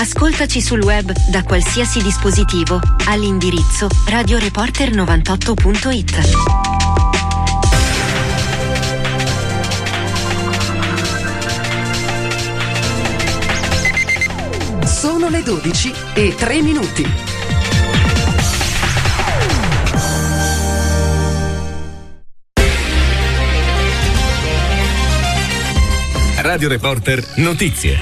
Ascoltaci sul web da qualsiasi dispositivo all'indirizzo radioreporter98.it. Sono le 12:03. Radio Reporter Notizie.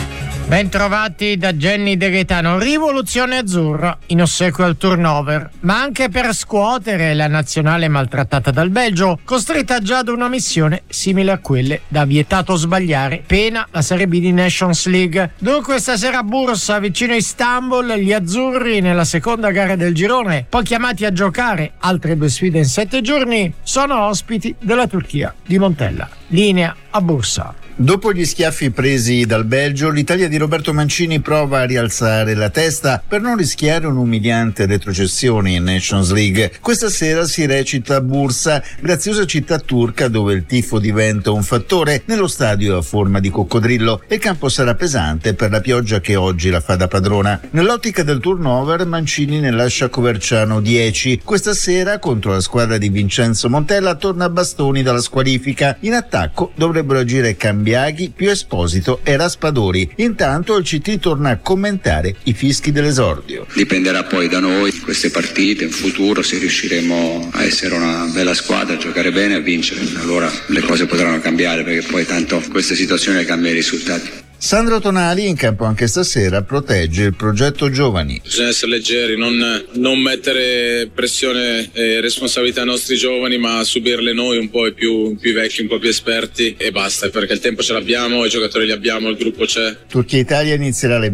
Bentrovati da Jenny De Gaetano. Rivoluzione azzurra in ossequio al turnover, ma anche per scuotere la nazionale maltrattata dal Belgio, costretta già ad una missione simile a quelle da vietato sbagliare, pena la Serie B di Nations League. Dunque stasera a Bursa, vicino a Istanbul, gli azzurri nella seconda gara del girone, poi chiamati a giocare altre 2 sfide in 7 giorni, sono ospiti della Turchia di Montella. Linea a Bursa. Dopo gli schiaffi presi dal Belgio, l'Italia di Roberto Mancini prova a rialzare la testa per non rischiare un'umiliante retrocessione in Nations League. Questa sera si recita a Bursa, graziosa città turca dove il tifo diventa un fattore, nello stadio a forma di coccodrillo, e il campo sarà pesante per la pioggia che oggi la fa da padrona. Nell'ottica del turnover, Mancini ne lascia Coverciano 10. Questa sera, contro la squadra di Vincenzo Montella, torna Bastoni dalla squalifica. In attacco dovrebbero agire Cambiaghi, più Esposito e Raspadori. Intanto il CT torna a commentare i fischi dell'esordio. Dipenderà poi da noi queste partite in futuro, se riusciremo a essere una bella squadra, a giocare bene, a vincere, allora le cose potranno cambiare, perché poi tanto queste situazioni cambiano i risultati. Sandro Tonali, in campo anche stasera, protegge il progetto giovani. Bisogna essere leggeri, non mettere pressione e responsabilità ai nostri giovani, ma subirle noi, un po' i più vecchi, un po' più esperti, e basta, perché il tempo ce l'abbiamo, i giocatori li abbiamo, il gruppo c'è. Turchia-Italia inizierà alle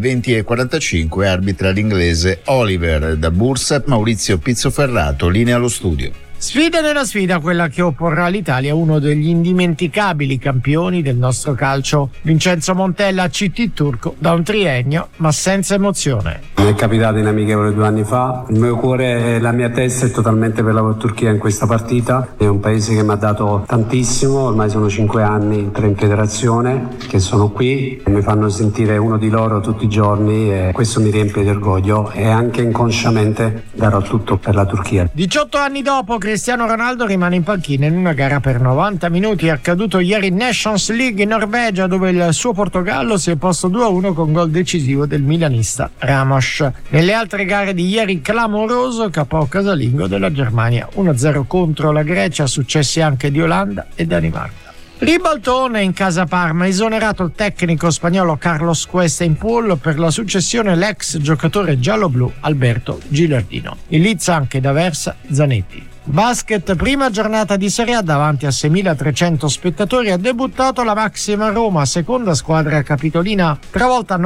20:45, arbitra l'inglese Oliver. Da Bursa, Maurizio Pizzoferrato, linea allo studio. Sfida nella sfida, quella che opporrà l'Italia a uno degli indimenticabili campioni del nostro calcio, Vincenzo Montella, CT turco da un triennio, ma senza emozione. Mi è capitato in amichevole 2 anni fa, il mio cuore e la mia testa è totalmente per la Turchia in questa partita. È un paese che mi ha dato tantissimo, ormai sono 5 anni, 3 in federazione, che sono qui e mi fanno sentire uno di loro tutti i giorni, e questo mi riempie di orgoglio, e anche inconsciamente darò tutto per la Turchia. 18 anni dopo, Cristiano Ronaldo rimane in panchina in una gara per 90 minuti. È accaduto ieri in Nations League in Norvegia, dove il suo Portogallo si è posto 2-1 con gol decisivo del milanista Ramos. Nelle altre gare di ieri, clamoroso KO casalingo della Germania 1-0 contro la Grecia, successi anche di Olanda e Danimarca. Ribaltone in casa Parma, esonerato il tecnico spagnolo Carlos Cuesta in pool per la successione l'ex giocatore giallo-blu Alberto Gilardino. In lizza anche da Versa Zanetti. Basket, prima giornata di Serie A davanti a 6.300 spettatori, ha debuttato la Maxima Roma, seconda squadra capitolina, travolta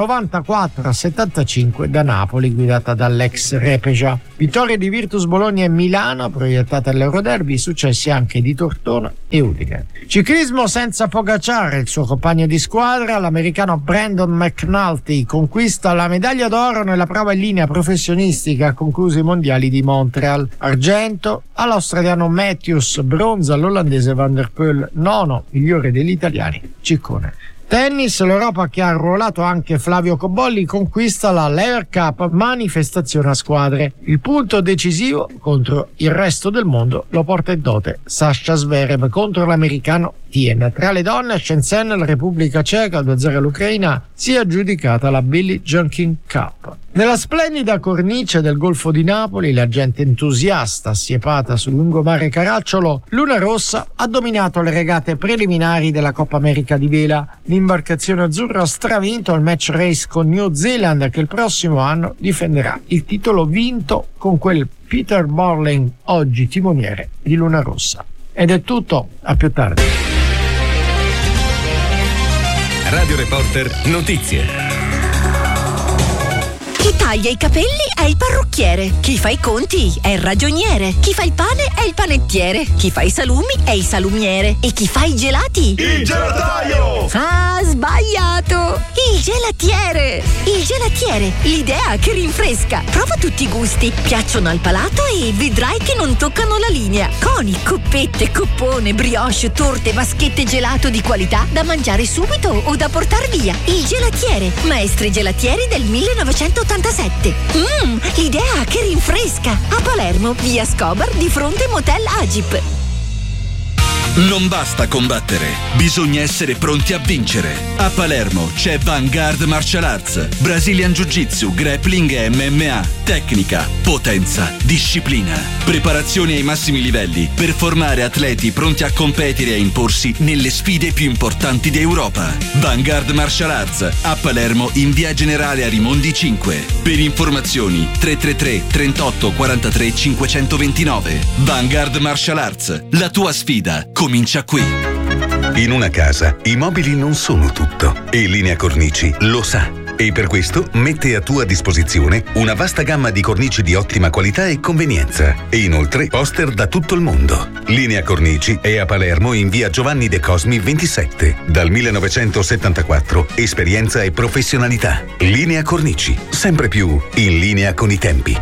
94-75 da Napoli, guidata dall'ex Repeja. Vittorie di Virtus Bologna e Milano, proiettate all'Euroderby, successi anche di Tortona e Udine. Ciclismo senza Pogacar, il suo compagno di squadra, l'americano Brandon McNulty, conquista la medaglia d'oro nella prova in linea professionistica conclusi i mondiali di Montreal. Argento all'australiano Matthews, bronzo all'olandese Van der Poel, nono migliore degli italiani Ciccone. Tennis, l'Europa che ha arruolato anche Flavio Cobolli conquista la Lever Cup, manifestazione a squadre. Il punto decisivo contro il resto del mondo lo porta in dote Sasha Zverev contro l'americano Tien. Tra le donne, Shenzhen, la Repubblica Ceca, 2-0 all'Ucraina, si è aggiudicata la Billie Jean King Cup. Nella splendida cornice del Golfo di Napoli, la gente entusiasta assiepata sul lungomare Caracciolo, Luna Rossa ha dominato le regate preliminari della Coppa America di vela. L'imbarcazione azzurra ha stravinto il match race con New Zealand, che il prossimo anno difenderà il titolo vinto con quel Peter Borling, oggi timoniere di Luna Rossa. Ed è tutto, a più tardi. Radio Reporter Notizie. Chi taglia i capelli è il parrucchiere, chi fa i conti è il ragioniere, chi fa il pane è il panettiere, chi fa i salumi è il salumiere e chi fa i gelati? Il gelataio! Ah, sbagliato! Il gelatiere! Il gelatiere, l'idea che rinfresca. Prova tutti i gusti, piacciono al palato e vedrai che non toccano la linea. Coni, coppette, coppone, brioche, torte, vaschette gelato di qualità da mangiare subito o da portar via. Il gelatiere, maestri gelatieri del 1987. L'idea che rinfresca. A Palermo, via Scobar, di fronte Motel Agip. Non basta combattere, bisogna essere pronti a vincere. A Palermo c'è Vanguard Martial Arts, Brazilian Jiu-Jitsu, Grappling e MMA. Tecnica, potenza, disciplina. Preparazione ai massimi livelli per formare atleti pronti a competere e a imporsi nelle sfide più importanti d'Europa. Vanguard Martial Arts, a Palermo in via Generale Arimondi 5. Per informazioni 333 38 43 529. Vanguard Martial Arts, la tua sfida comincia qui. In una casa i mobili non sono tutto e Linea Cornici lo sa. E per questo mette a tua disposizione una vasta gamma di cornici di ottima qualità e convenienza. E inoltre poster da tutto il mondo. Linea Cornici è a Palermo in via Giovanni De Cosmi 27. Dal 1974 esperienza e professionalità. Linea Cornici, sempre più in linea con i tempi.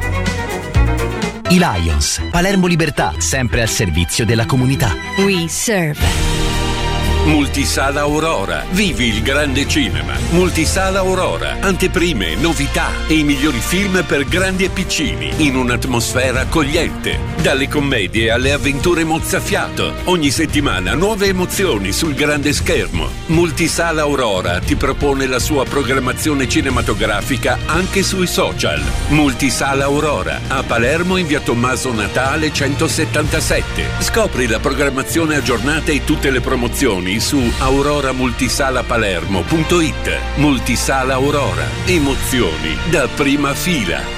I Lions, Palermo Libertà, sempre al servizio della comunità. We serve. Multisala Aurora, vivi il grande cinema. Multisala Aurora, anteprime, novità e i migliori film per grandi e piccini in un'atmosfera accogliente. Dalle commedie alle avventure mozzafiato, ogni settimana nuove emozioni sul grande schermo. Multisala Aurora ti propone la sua programmazione cinematografica anche sui social. Multisala Aurora, a Palermo in via Tommaso Natale 177. Scopri la programmazione aggiornata e tutte le promozioni su auroramultisalapalermo.it. Multisala Aurora, emozioni da prima fila.